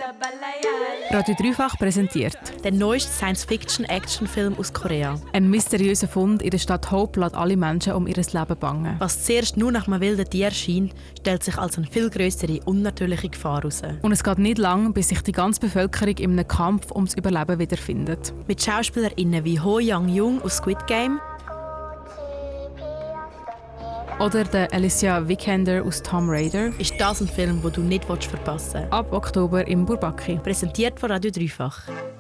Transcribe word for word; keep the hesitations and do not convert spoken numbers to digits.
Radio Dreifach präsentiert der neueste Science-Fiction-Action-Film aus Korea. ein mysteriöser Fund in der Stadt Hope lässt alle Menschen um ihr Leben bangen. Was zuerst nur nach einem wilden Tier erscheint, stellt sich als eine viel grössere, unnatürliche Gefahr heraus. Und es geht nicht lang, bis sich die ganze Bevölkerung in einem Kampf ums Überleben wiederfindet. Mit SchauspielerInnen wie Ho Young-jung aus Squid Game Oder der Alicia Vikander aus Tomb Raider. ist das ein Film, den du nicht verpassen willst. Ab Oktober im Bourbaki. Präsentiert von Radio Dreifach.